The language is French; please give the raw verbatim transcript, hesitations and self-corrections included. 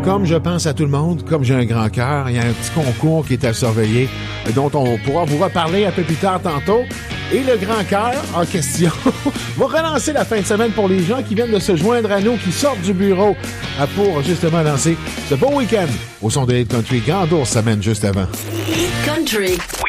comme je pense à tout le monde, comme j'ai un grand cœur, il y a un petit concours qui est à surveiller, dont on pourra vous reparler un peu plus tard tantôt. Et le grand cœur en question va relancer la fin de semaine pour les gens qui viennent de se joindre à nous, qui sortent du bureau pour justement lancer ce beau week-end au son de Hit Country. Grand ours s'amène juste avant. Hit Country.